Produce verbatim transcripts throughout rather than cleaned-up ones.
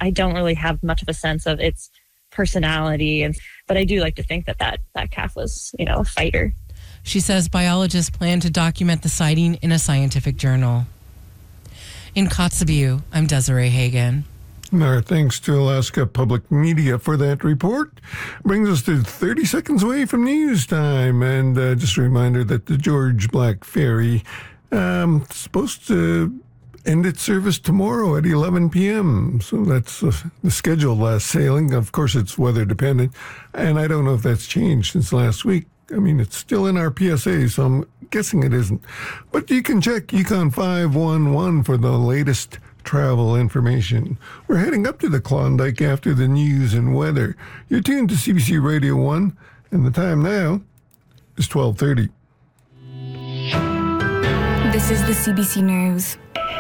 I don't really have much of a sense of its personality. And but I do like to think that that, that calf was, you know, a fighter. She says biologists plan to document the sighting in a scientific journal. In Kotzebue, I'm Desiree Hagen. Our thanks to Alaska Public Media for that report. Brings us to thirty seconds away from news time. And uh, just a reminder that the George Black Ferry um, is supposed to end its service tomorrow at eleven p.m. So that's uh, the scheduled last sailing. Of course, it's weather dependent. And I don't know if that's changed since last week. I mean, it's still in our P S A, so I'm guessing it isn't. But you can check Yukon five one one for the latest travel information. We're heading up to the Klondike after the news and weather. You're tuned to C B C Radio one, and the time now is twelve thirty. This is the C B C News.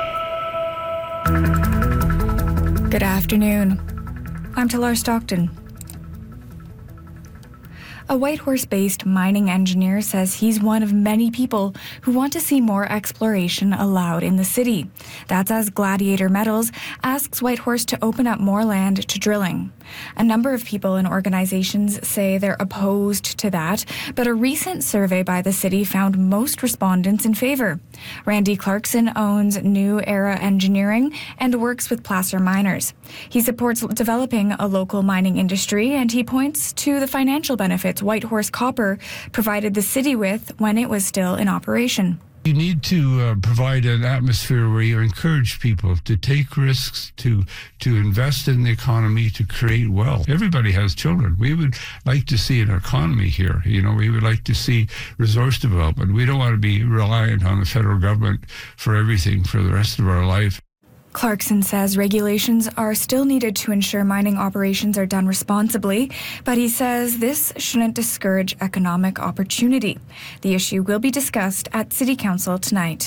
Good afternoon. I'm Talar Stockton. A Whitehorse-based mining engineer says he's one of many people who want to see more exploration allowed in the city. That's as Gladiator Metals asks Whitehorse to open up more land to drilling. A number of people and organizations say they're opposed to that, but a recent survey by the city found most respondents in favor. Randy Clarkson owns New Era Engineering and works with Placer Miners. He supports developing a local mining industry, and he points to the financial benefits Whitehorse Copper provided the city with when it was still in operation. You need to uh, provide an atmosphere where you encourage people to take risks, to to invest in the economy, to create wealth. Everybody has children. We would like to see an economy here. You know, we would like to see resource development. We don't want to be reliant on the federal government for everything for the rest of our life. Clarkson says regulations are still needed to ensure mining operations are done responsibly, but he says this shouldn't discourage economic opportunity. The issue will be discussed at City Council tonight.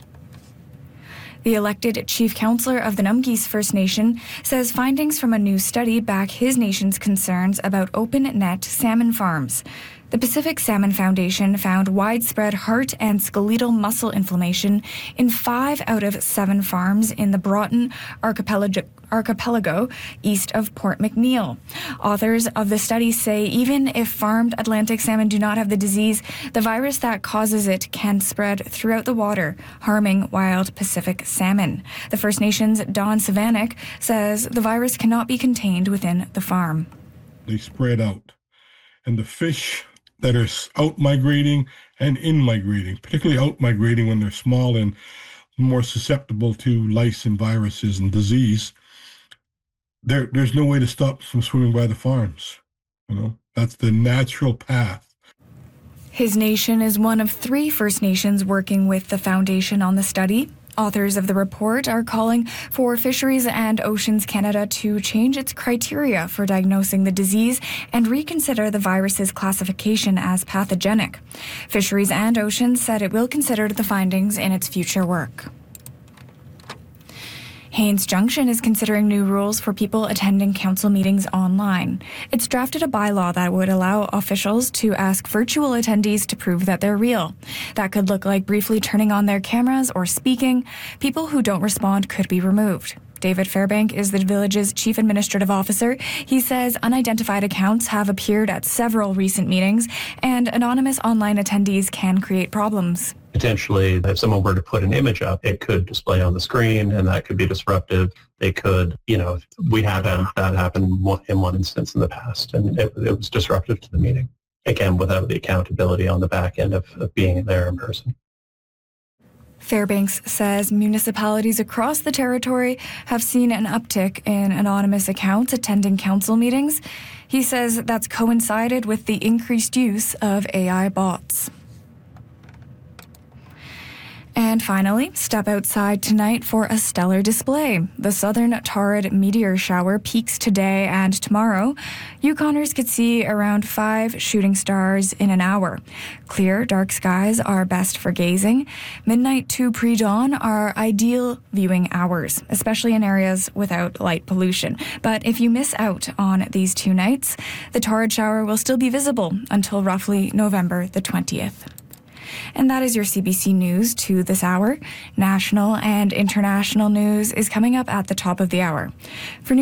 The elected chief councillor of the Numgeese First Nation says findings from a new study back his nation's concerns about open net salmon farms. The Pacific Salmon Foundation found widespread heart and skeletal muscle inflammation in five out of seven farms in the Broughton Archipelago, archipelago east of Port McNeill. Authors of the study say even if farmed Atlantic salmon do not have the disease, the virus that causes it can spread throughout the water, harming wild Pacific salmon. The First Nations' Don Savanic says the virus cannot be contained within the farm. They spread out, and the fish that are out migrating and in migrating, particularly out migrating when they're small and more susceptible to lice and viruses and disease, there there's no way to stop them from swimming by the farms. You know, that's the natural path. His nation is one of three First Nations working with the foundation on the study. Authors of the report are calling for Fisheries and Oceans Canada to change its criteria for diagnosing the disease and reconsider the virus's classification as pathogenic. Fisheries and Oceans said it will consider the findings in its future work. Haines Junction is considering new rules for people attending council meetings online. It's drafted a bylaw that would allow officials to ask virtual attendees to prove that they're real. That could look like briefly turning on their cameras or speaking. People who don't respond could be removed. David Fairbank is the village's chief administrative officer. He says unidentified accounts have appeared at several recent meetings, and anonymous online attendees can create problems. Potentially, if someone were to put an image up, it could display on the screen, and that could be disruptive. They could, you know, we had that happen in one instance in the past, and it, it was disruptive to the meeting. Again, without the accountability on the back end of, of being there in person. Fairbanks says municipalities across the territory have seen an uptick in anonymous accounts attending council meetings. He says that's coincided with the increased use of A I bots. And finally, step outside tonight for a stellar display. The Southern Taurid meteor shower peaks today and tomorrow. Yukoners could see around five shooting stars in an hour. Clear, dark skies are best for gazing. Midnight to pre-dawn are ideal viewing hours, especially in areas without light pollution. But if you miss out on these two nights, the Taurid shower will still be visible until roughly November the twentieth. And that is your C B C News to this hour. National and international news is coming up at the top of the hour. For